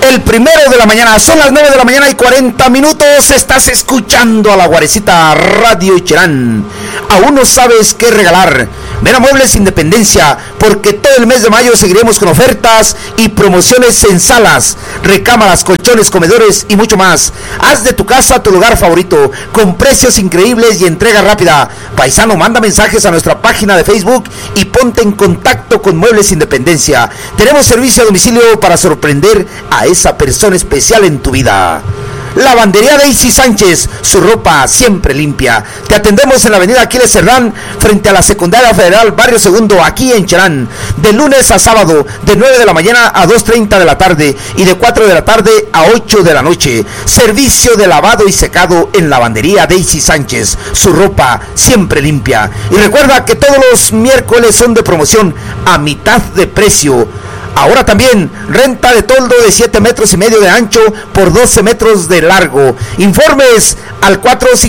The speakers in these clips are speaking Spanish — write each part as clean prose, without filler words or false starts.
el 1 de la mañana, son las 9 de la mañana y 40 minutos, estás escuchando a la Guarecita Radio Cherán. Aún no sabes qué regalar. Ven a Muebles Independencia, porque todo el mes de mayo seguiremos con ofertas y promociones en salas, recámaras, colchones, comedores y mucho más. Haz de tu casa tu lugar favorito, con precios increíbles y entrega rápida. Paisano, manda mensajes a nuestra página de Facebook y ponte en contacto con Muebles Independencia. Tenemos servicio a domicilio para sorprender a esa persona especial en tu vida. Lavandería Daisy Sánchez, su ropa siempre limpia. Te atendemos en la avenida Aquiles Cerdán, frente a la Secundaria Federal, Barrio Segundo, aquí en Cherán. De lunes a sábado, de 9 de la mañana a 2:30 de la tarde y de 4 de la tarde a 8 de la noche. Servicio de lavado y secado en Lavandería Daisy Sánchez, su ropa siempre limpia. Y recuerda que todos los miércoles son de promoción a mitad de precio. Ahora también, renta de toldo de 7 metros y medio de ancho por 12 metros de largo. Informes al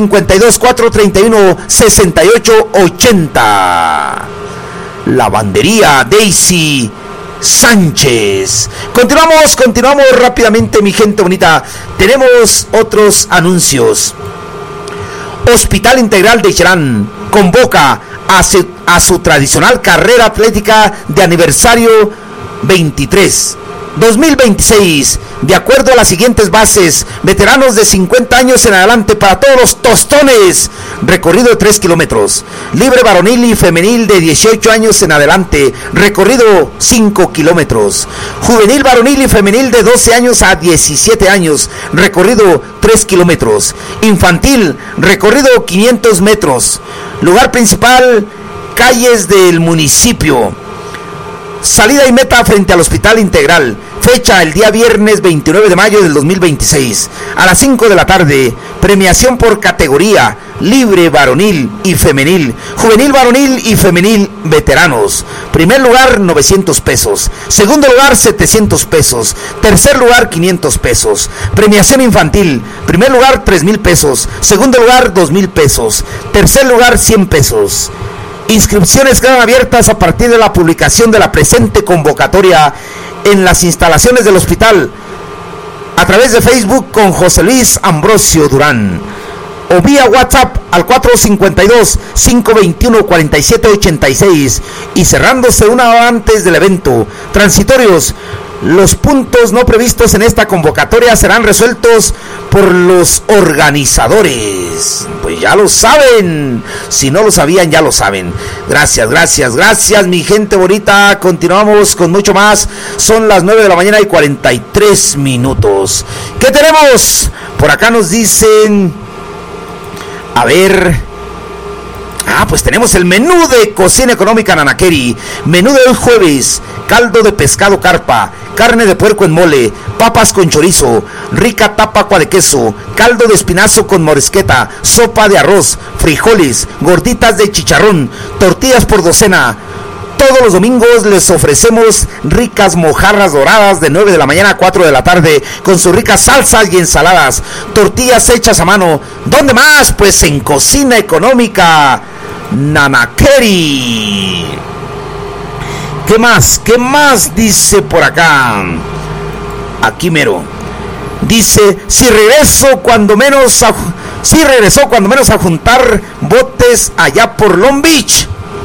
452-431-6880. Lavandería Daisy Sánchez. Continuamos rápidamente, mi gente bonita. Tenemos otros anuncios. Hospital Integral de Cherán convoca a su tradicional carrera atlética de aniversario 2026, de acuerdo a las siguientes bases: veteranos de 50 años en adelante para todos los tostones, recorrido de 3 kilómetros, libre varonil y femenil de 18 años en adelante, recorrido 5 kilómetros, juvenil varonil y femenil de 12 años a 17 años, recorrido 3 kilómetros, infantil, recorrido 500 metros, lugar principal, calles del municipio. Salida y meta frente al Hospital Integral. Fecha el día viernes 29 de mayo del 2026 a las 5 de la tarde. Premiación por categoría: libre varonil y femenil, juvenil varonil y femenil veteranos. Primer lugar 900 pesos, segundo lugar 700 pesos, tercer lugar 500 pesos. Premiación infantil: primer lugar 3,000 pesos, segundo lugar 2,000 pesos, tercer lugar 100 pesos. Inscripciones quedan abiertas a partir de la publicación de la presente convocatoria en las instalaciones del hospital, a través de Facebook con José Luis Ambrosio Durán, o vía WhatsApp al 452-521-4786, y cerrándose una hora antes del evento. Transitorios: los puntos no previstos en esta convocatoria serán resueltos por los organizadores. Pues ya lo saben, si no lo sabían, ya lo saben. Gracias, mi gente bonita. Continuamos con mucho más. Son las 9 de la mañana y 43 minutos. ¿Qué tenemos? Por acá nos dicen, a ver, pues tenemos el menú de Cocina Económica Nanaqueri. Menú de hoy jueves: caldo de pescado carpa, carne de puerco en mole, papas con chorizo, rica tapacua de queso, caldo de espinazo con morisqueta, sopa de arroz, frijoles, gorditas de chicharrón, tortillas por docena. Todos los domingos les ofrecemos ricas mojarras doradas de 9 de la mañana a 4 de la tarde, con sus ricas salsas y ensaladas, tortillas hechas a mano. ¿Dónde más? Pues en Cocina Económica Nanaqueri. ¿Qué más dice por acá? Aquí mero. Dice, si regresó cuando menos a juntar botes allá por Long Beach.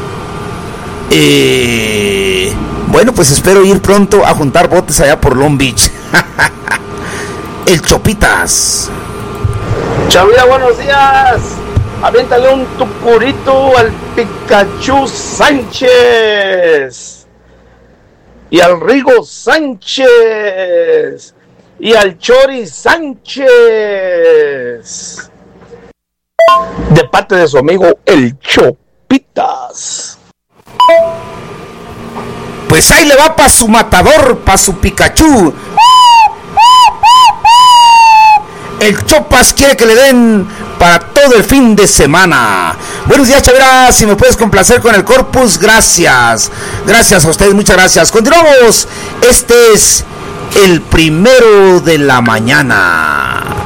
Bueno, pues espero ir pronto a juntar botes allá por Long Beach. El Chopitas. Chavira, buenos días. Aviéntale un tucurito al Pikachu Sánchez, y al Rigo Sánchez, y al Chori Sánchez, de parte de su amigo el Chopitas. Pues ahí le va pa' su matador, pa' su Pikachu. El Chopas quiere que le den para todo el fin de semana. Buenos días, Chavera, si me puedes complacer con el Corpus, gracias. Gracias a ustedes, muchas gracias. Continuamos. Este es el 1 de la mañana.